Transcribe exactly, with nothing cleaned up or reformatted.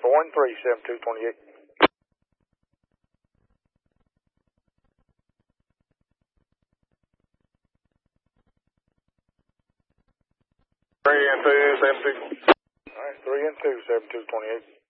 four and three, seven two twenty-eight. Three and two, seven two. All right, three and two, seven two twenty-eight.